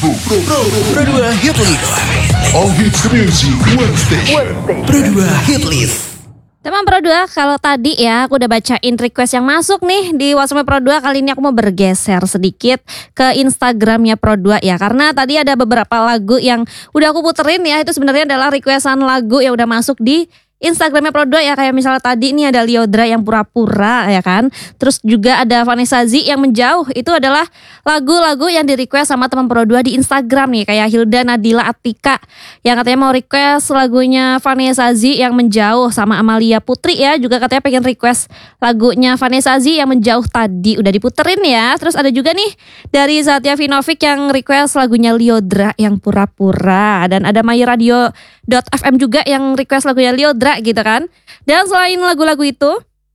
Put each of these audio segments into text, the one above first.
Pro 2 Hit List. All hits music, one station. Pro 2 Hit List. Teman Pro 2, kalau tadi ya aku udah bacain request yang masuk nih di WhatsApp Pro 2, kali ini aku mau bergeser sedikit ke Instagramnya Pro 2 ya. Karena tadi ada beberapa lagu yang udah aku puterin ya, itu sebenarnya adalah requestan lagu yang udah masuk di Instagramnya Pro 2 ya. Kayak misalnya tadi ini ada Lyodra yang pura-pura ya kan. Terus juga ada Vanessa Z yang menjauh. Itu adalah lagu-lagu yang di request sama teman Pro 2 di Instagram nih. Kayak Hilda Nadila Atika yang katanya mau request lagunya Vanessa Z yang menjauh. Sama Amalia Putri ya juga katanya pengen request lagunya Vanessa Z yang menjauh tadi. Udah diputerin ya. Terus ada juga nih dari Satya Vinovic yang request lagunya Lyodra yang pura-pura. Dan ada myradio.fm juga yang request lagunya Lyodra gitu kan. Dan selain lagu-lagu itu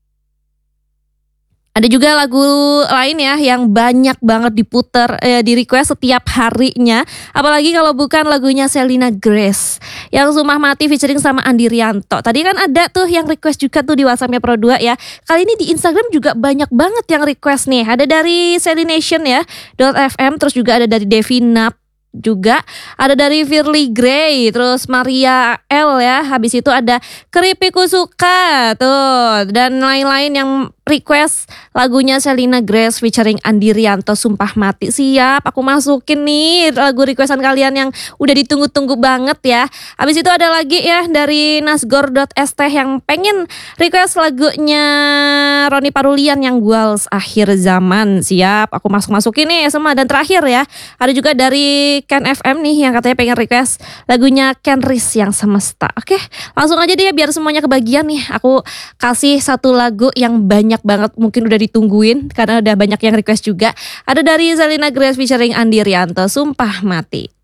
ada juga lagu lain ya yang banyak banget diputer di request setiap harinya. Apalagi kalau bukan lagunya Selena Grace yang Sumpah Mati featuring sama Andi Rianto. Tadi kan ada tuh yang request juga tuh di WhatsAppnya Pro 2 ya. Kali ini di Instagram juga banyak banget yang request nih. Ada dari Selination ya .fm, terus juga ada dari Devina, juga ada dari Firly Gray, terus Maria L ya. Habis itu ada Keripikku Suka tuh, dan lain-lain yang request lagunya Selena Grace featuring Andi Rianto Sumpah Mati. Siap, aku masukin nih lagu requestan kalian yang udah ditunggu-tunggu banget ya. Habis itu ada lagi ya dari Nasgor.st yang pengen request lagunya Roni Parulian yang Waltz Akhir Zaman. Siap, aku masukin nih semua. Dan terakhir ya, ada juga dari Ken FM nih yang katanya pengen request lagunya Ken Riz yang Semesta. Oke, langsung aja deh biar semuanya kebagian nih. Aku kasih satu lagu yang banyak banget mungkin udah ditungguin karena udah banyak yang request juga. Ada dari Selena Grace featuring Andi Rianto Sumpah Mati.